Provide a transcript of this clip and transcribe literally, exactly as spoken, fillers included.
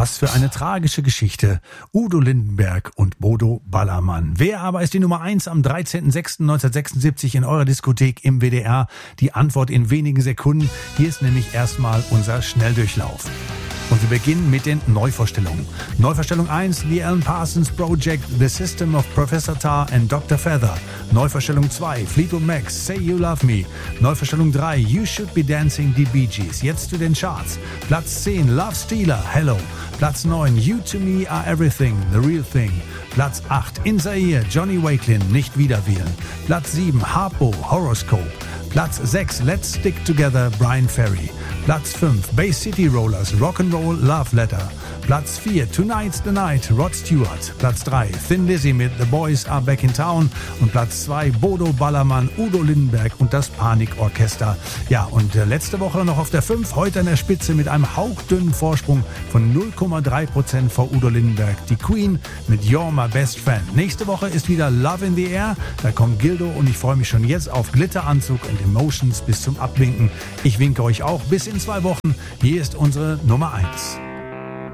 Was für eine tragische Geschichte. Udo Lindenberg und Bodo Ballermann. Wer aber ist die Nummer eins am dreizehnten sechsten neunzehnhundertsechsundsiebzig in eurer Diskothek im W D R? Die Antwort in wenigen Sekunden. Hier ist nämlich erstmal unser Schnelldurchlauf. Und wir beginnen mit den Neuvorstellungen. Neuvorstellung eins, The Alan Parsons Project, The System of Professor Tar and Doktor Feather. Neuvorstellung zwei, Fleetwood Mac, Say You Love Me. Neuvorstellung drei, You Should Be Dancing, die Bee Gees. Jetzt zu den Charts. Platz zehn, Love Stealer, Hello. Platz neun, You To Me Are Everything, The Real Thing. Platz acht, In Zaire, Johnny Wakelin, Nicht wieder wählen. Platz sieben, Harpo, Horoscope. Platz sechs, Let's Stick Together, Brian Ferry. Platz fünf, Bay City Rollers, Rock'n'Roll Love Letter. Platz vier, Tonight's the Night, Rod Stewart. Platz drei, Thin Lizzy mit The Boys Are Back in Town. Und Platz zwei, Bodo Ballermann, Udo Lindenberg und das Panikorchester. Ja, und letzte Woche noch auf der fünf, heute an der Spitze mit einem hauchdünnen Vorsprung von null Komma drei Prozent vor Udo Lindenberg. Die Queen mit You're My Best Friend. Nächste Woche ist wieder Love in the Air. Da kommt Gildo und ich freue mich schon jetzt auf Glitteranzug und Emotions bis zum Abwinken. Ich winke euch auch bis in zwei Wochen. Hier ist unsere Nummer eins.